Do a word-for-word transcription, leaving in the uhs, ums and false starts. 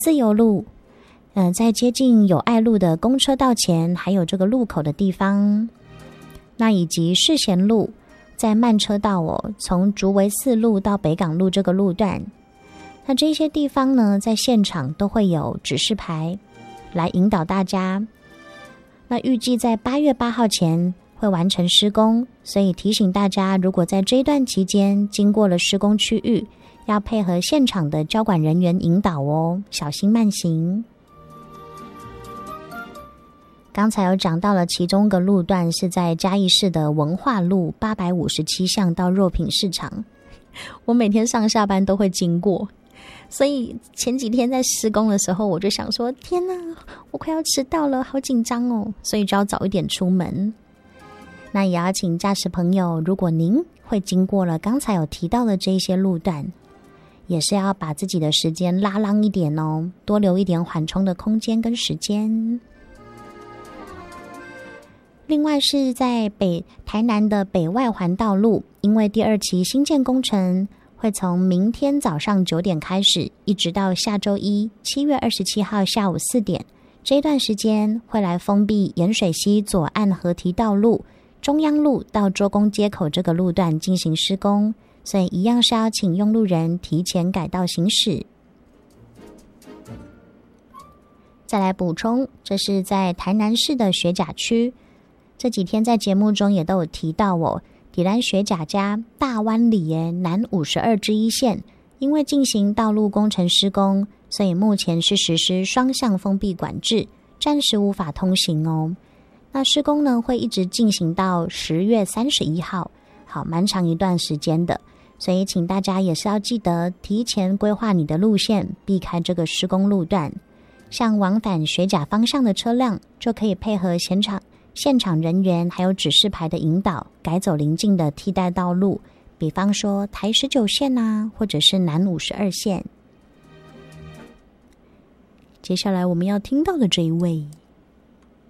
自由路，呃，在接近友爱路的公车道前，还有这个路口的地方，那以及世贤路，在慢车道哦，从竹围四路到北港路这个路段，那这些地方呢，在现场都会有指示牌来引导大家。那预计在八月八号前会完成施工，所以提醒大家，如果在这一段期间经过了施工区域，要配合现场的交管人员引导哦，小心慢行。刚才有讲到了其中一个路段是在嘉义市的文化路八百五十七巷到肉品市场，我每天上下班都会经过，所以前几天在施工的时候，我就想说，天哪，我快要迟到了，好紧张哦，所以就要早一点出门。那也要请驾驶朋友，如果您会经过了刚才有提到的这些路段，也是要把自己的时间拉浪一点哦，多留一点缓冲的空间跟时间。另外是在北台南的北外环道路，因为第二期新建工程会从明天早上九点开始，一直到下周一七月二十七号下午四点，这一段时间会来封闭盐水溪左岸河堤道路中央路到周公街口这个路段进行施工，所以一样是要请用路人提前改道行驶。再来补充，这是在台南市的学甲区，这几天在节目中也都有提到哦，底兰学甲家大湾里耶南五十二之一线，因为进行道路工程施工，所以目前是实施双向封闭管制，暂时无法通行哦。那施工呢会一直进行到十月三十一号，好，蛮长一段时间的，所以请大家也是要记得提前规划你的路线，避开这个施工路段。像往返学甲方向的车辆，就可以配合现场现场人员还有指示牌的引导，改走邻近的替代道路，比方说台十九线啊，或者是南五十二线。接下来我们要听到的这一位，